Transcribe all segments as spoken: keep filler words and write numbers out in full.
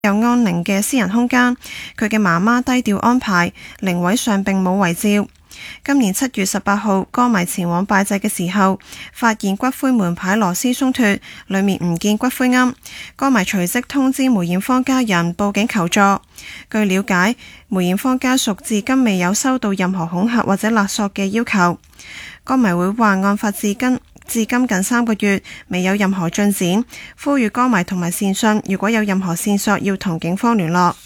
有安寧嘅私人空間，佢嘅媽媽低調安排，靈位上並冇遺照。今年七月十八號，歌迷前往拜祭嘅時候，發現骨灰門牌螺絲鬆脫，裏面唔見骨灰龕。歌迷隨即通知梅艷芳家人報警求助。據了解，梅艷芳家屬至今未有收到任何恐嚇或者勒索嘅要求。歌迷會話案發至今至今近三個月，未有任何進展，呼籲歌迷同埋善信，如果有任何線索，要同警方聯絡。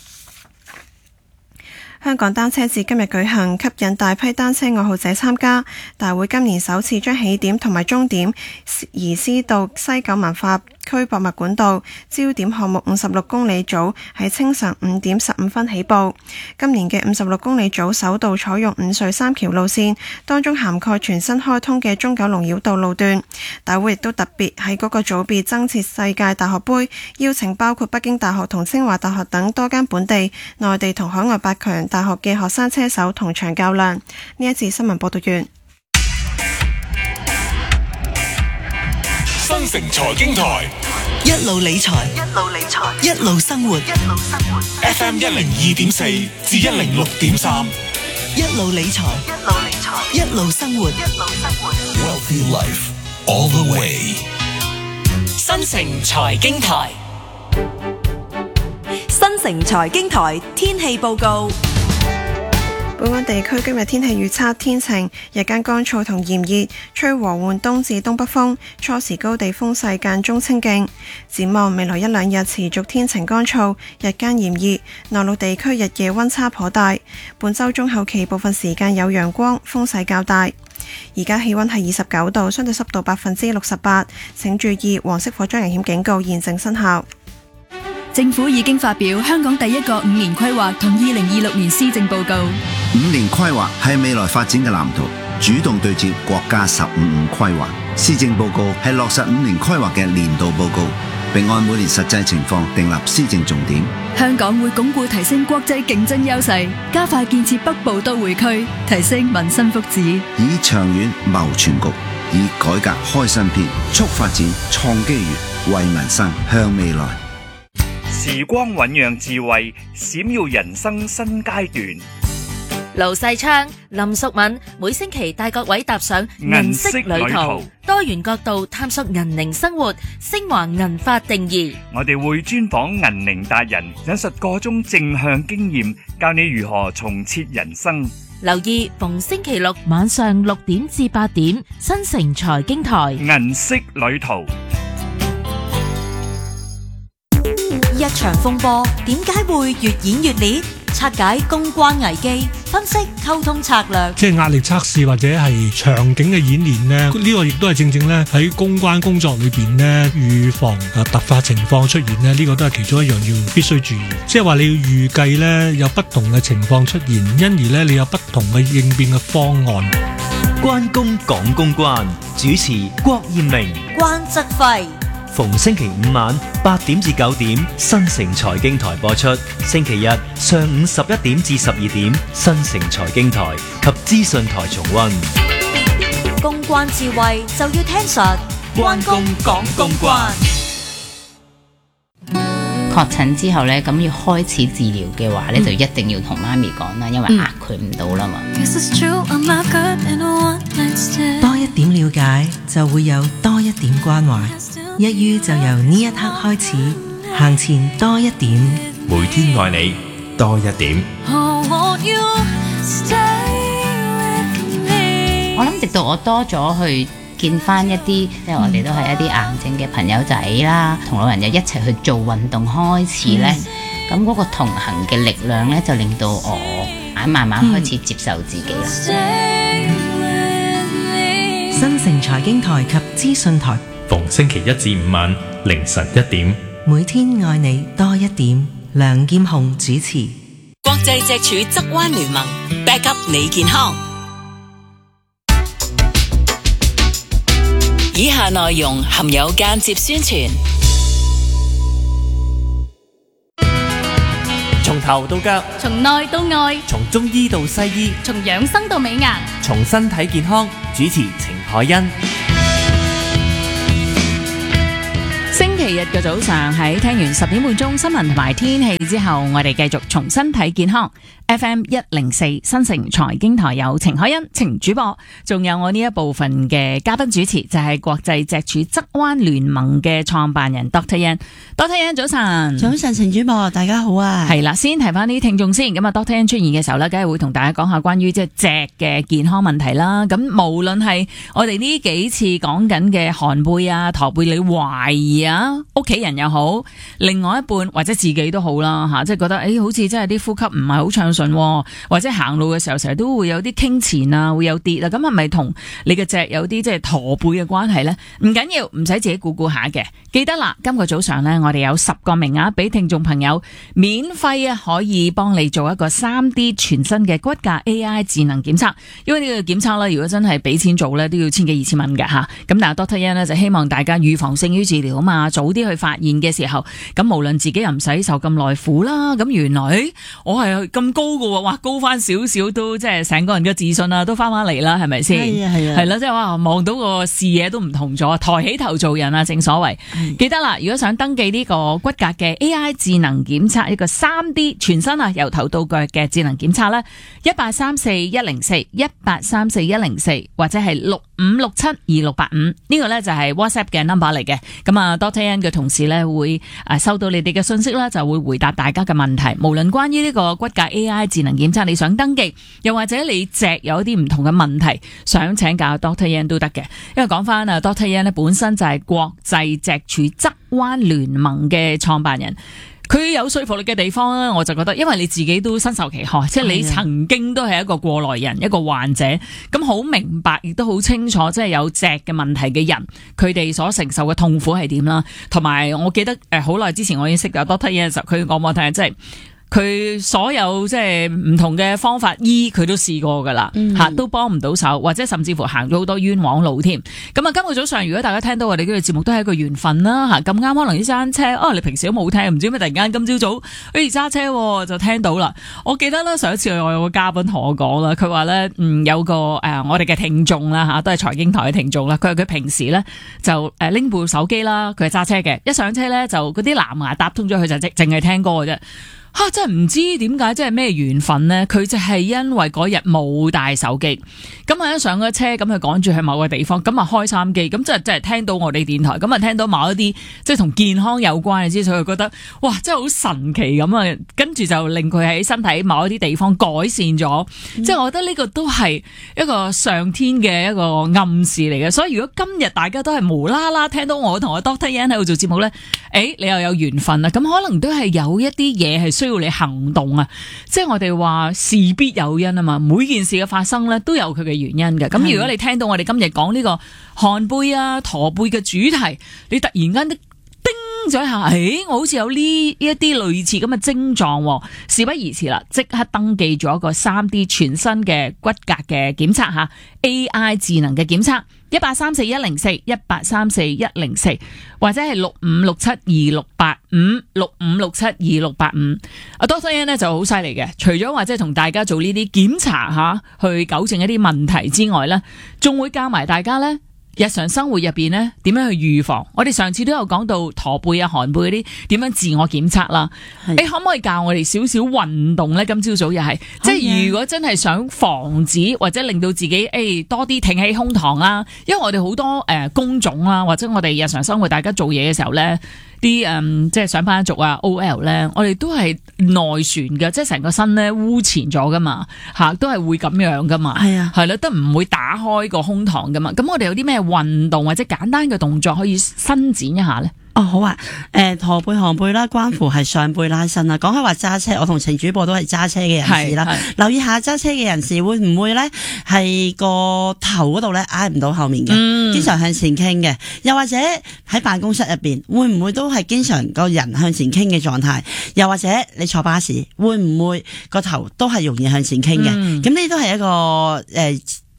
香港單車節今日舉行，吸引大批單車愛好者參加。大會今年首次將起點同埋終點移師到西九文化區博物館道，焦點項目五十六公里組喺清晨五點十五分起步。今年嘅五十六公里組首度採用五隧三橋路線，當中涵蓋全新開通嘅中九龍繞道路段。大會亦都特別喺嗰個組別增設世界大學杯，邀請包括北京大學同清華大學等多間本地、內地同海外百強大學嘅學生車手同場較量。呢一次新聞報道完。 新城財經台一路理財， 一路理財， 一路生活， 一路生活。 F M 一零二點四至一零六點三， 一路理財， 一路理財， 一路生活， 一路生活。 Wealthy Life all the way。 新城財經台， 新城財經台天氣報告。 本港地區今日天氣預測天晴，日間乾燥同炎熱，吹和緩東至東北風，初時高地風勢間中清勁。展望未來一兩日持續天晴乾燥，日間炎熱，內陸地區日夜溫差頗大。本週中後期部分時間有陽光，風勢較大。而家氣溫係二十九度，相對濕度百分之六十八。請注意黃色火災危險警告現正生效。 政府已經發表香港第一個五年規劃同二零二六年施政報告。 五年規劃係未來發展嘅藍圖，主動對接國家十五五規劃。施政報告係落實五年規劃嘅年度報告，並按每年實際情況訂立施政重點。 香港會鞏固提升國際競爭優勢，加快建設北部都會區，提升民生福祉， 以長遠謀全局，以改革開新篇，促發展創機遇，為民生向未來。 時光醞釀智慧，閃耀人生新階段。 盧世昌、林淑敏每星期帶各位踏上銀色旅途，多元角度探索銀齡生活，升華銀髮定義。 我哋會專訪銀齡達人，引述個中正向經驗，教你如何重設人生。 留意逢星期六晚上六點至八點，新城財經台銀色旅途。 一場風波點解會越演越烈？拆解公關危機，分析溝通策略。 即係壓力測試或者係場景嘅演練呢，呢個亦都係正正咧喺公關工作裏邊呢，預防啊突發情況出現呢，呢個都係其中一樣要必須注意。即係話你要預計呢有不同嘅情況出現，因而呢你有不同嘅應變嘅方案。 關公講公關，主持郭艷明、 關則輝。 逢星期五晚八點至九點，新城財經台播出；星期日上午十一點至十二點，新城財經台及資訊台重溫。 公關智慧就要聽實，關公講公關。 確診之後呢，咁要開始治療嘅話呢、嗯、就一定要同媽咪講啦，因為壓佢唔到啦嘛。 多一點了解，就會有多一點關懷。一於就由呢一刻開始，行前多一點， 每天愛你多一點。 我諗直到我多咗去見翻一啲，即係我哋都係一啲癌症嘅朋友仔啦，同老人家一齊去做運動開始呢，咁嗰、嗯、個同行嘅力量呢，就令到我慢慢開始接受自己啦。 嗯、新城財經台及資訊台。 逢星期一至五晚凌晨一點， 每天愛你多一點。梁劍虹主持。 國際脊柱側彎聯盟 back up 你健康。以下內容含有間接宣傳。 從頭到腳， 從內到外， 從中醫到西醫， 從養生到美顏， 從身體健康。主持程海欣。 星期期日嘅早上，喺聽完十點半鐘新聞同埋天氣之後，我哋繼續重新睇健康。F M 一零四新城財經台有程海欣、程主播，仲有我呢一部分嘅嘉賓主持，就係、是、國際脊柱側彎聯盟嘅創辦人 Doctor Yan。Doctor Yan 早晨， 早晨程主播，大家好啊。 係啦，先提翻啲聽眾先。咁啊 Doctor Yan 出現嘅時候呢，梗係會同大家講下關於即係脊嘅健康問題啦。咁無論係我哋呢幾次講緊嘅寒背啊、駝背，你懷疑啊，屋企人又好，另外一半或者自己都好啦吓，即係覺得誒、欸，好似真係啲呼吸唔係好暢順，或者行路嘅時候成日都會有啲傾前啊，會有跌啊，咁係咪同你嘅脊有啲即係駝背嘅關係呢？唔緊要，唔使自己估估下嘅。記得啦，今個早上呢，我哋有十個名額俾聽眾朋友免費啊，可以幫你做一個 三 D 全身嘅骨骼 A I 智能檢測。因為呢個檢測咧，如果真係俾錢做呢，都要千幾二千蚊嘅吓。咁但係 Doctor Yan 呢，就希望大家預防勝於治療啊嘛，早啲去發現嘅時候，咁無論自己又唔使受咁耐苦啦。咁原來我係咁高㗎喎。哇，高翻少少都即係成個人嘅自信啊，都翻翻嚟啦，係咪先？係啊係啊，係啦，即係哇，望到個視野都唔同咗，抬起頭做人啊，正所謂。記得啦，如果想登記呢個骨骼嘅 A I 智能檢測，一個 三 D 全身啊，由頭到腳嘅智能檢測咧，一八三四一零四一八三四一零四或者係六五六七二六八五，呢個咧就係 WhatsApp 嘅 number 嚟嘅。咁啊 Doctor Yan 嘅同事咧會誒收到你哋嘅信息啦，就會回答大家嘅問題，無論關於呢個骨骼 A I 智能檢測你想登記，又或者你脊有一啲唔同嘅問題想請教 Doctor Yan 都得嘅。因為講翻啊 Doctor Yan 咧本身就係國際脊柱側彎聯盟嘅創辦人，佢有說服力嘅地方咧，我就覺得，因為你自己都身受其害，即係你曾經都係一個過來人，一個患者，咁好明白，亦都好清楚，即係有脊嘅問題嘅人，佢哋所承受嘅痛苦係點啦。同埋，我記得誒，好耐之前我已經識咗 Doctor Yan 嘅時候，佢講我聽，即係。佢所有即係唔同嘅方法醫佢都試過噶啦，吓、嗯、都幫唔到手，或者甚至乎行咗好多冤枉路添。咁啊，今個早上如果大家聽到我哋呢個節目，都係一個緣分啦吓。咁啱可能啲揸車，哦，你平時都冇聽，唔知咩突然間今朝早誒揸車就聽到啦。我記得咧上一次我有個嘉賓同我講啦，佢話咧嗯有個誒、呃、我哋嘅聽眾啦吓，都係財經台嘅聽眾啦。佢話佢平時咧就誒拎部手機啦，佢係揸車嘅，一上車咧就嗰啲藍牙搭通咗，佢就淨淨係聽歌嘅啫。吓、啊，真係唔知點解，即係咩緣分呢？佢就係因為嗰日冇帶手機，咁啊一上咗車，咁佢趕住去某個地方，咁啊開收音機，咁即係即係聽到我哋電台，咁啊聽到某一啲即係同健康有關嘅資訊，佢覺得哇，真係好神奇咁啊！跟住就令佢喺身體某一啲地方改善咗，嗯、即係我覺得呢個都係一個上天嘅一個暗示嚟嘅。所以如果今日大家都係無啦啦聽到我同我 Doctor Yan 喺度做節目呢，誒，你又有緣分啦，咁可能都係有一啲嘢係需要你行動啊，即係我哋話事必有因啊嘛，每件事嘅發生咧都有佢嘅原因嘅。咁如果你聽到我哋今日講呢個寒背啊、駝背嘅主題，你突然間都叮咗一下，誒，我好似有呢一啲類似咁嘅症狀，事不宜遲啦，即刻登記咗一個 三 D 全身嘅骨骼嘅檢測吓 ，A I 智能嘅檢測。一八三四一零四一八三四一零四或者係六五六七二六八五六五六七二六八五。阿 Doctor Yan 咧就好犀利嘅，除咗話即係同大家做呢啲檢查吓，去糾正一啲問題之外咧，仲會教埋大家咧日常生活入邊咧點樣去預防。我哋上次都有講到駝背啊、寒背嗰啲點樣自我檢測啦。你可唔可以教我哋少少運動咧？今朝早又係，即係如果真係想防止或者令到自己誒、哎、多啲挺起胸膛啦，因為我哋好多誒、呃、工種啦，或者我哋日常生活大家做嘢嘅時候咧。啲誒、嗯，即係上班族啊 ，O L 咧，我哋都係內旋嘅，即係成個身咧污前咗噶嘛，吓都係會咁樣噶嘛，係啊，係啦，都唔會打開個胸膛噶嘛。咁我哋有啲咩運動或者簡單嘅動作可以伸展一下咧？ 哦，好啊，誒、呃，駝背、寒背啦，關乎係上背拉伸啦。講開話揸車，我同程主播都係揸車嘅人士啦。留意下揸車嘅人士會唔會咧係個頭嗰度咧挨唔到後面嘅，嗯、經常向前傾嘅，又或者喺辦公室入邊會唔會都係經常個人向前傾嘅狀態？又或者你坐巴士會唔會個頭都係容易向前傾嘅？咁呢、嗯、都係一個誒。呃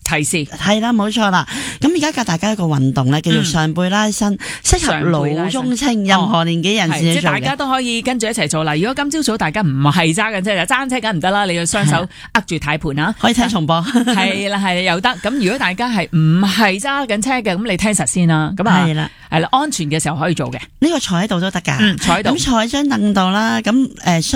提示。 係啦，冇錯啦。咁而家教大家一個運動咧，叫做上背拉伸，適合老中青任何年紀人士去做嘅。 即係大家都可以跟住一齊做啦。如果今朝早大家唔係揸緊車，就揸車梗唔得啦，你要雙手握住軚盤啊， 可以聽重播。 係啦，係啦，又得。咁如果大家係唔係揸緊車嘅，咁你聽實先啦。咁啊， 係啦， 係啦，安全嘅時候可以做嘅。 呢個坐喺度都得㗎。 嗯，坐喺度。 咁坐喺張凳度啦。咁誒。